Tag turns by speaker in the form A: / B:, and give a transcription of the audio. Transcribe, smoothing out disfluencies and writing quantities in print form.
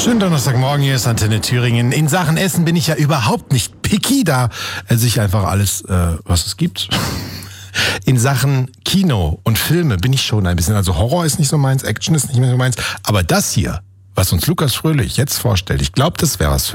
A: Schönen Donnerstagmorgen, hier ist Antenne Thüringen. In Sachen Essen bin ich ja überhaupt nicht picky, da esse ich einfach alles, was es gibt. In Sachen Kino und Filme bin ich schon ein bisschen, also Horror ist nicht so meins, Action ist nicht mehr so meins, aber das hier, was uns Lukas Fröhlich jetzt vorstellt, ich glaube, das wäre was für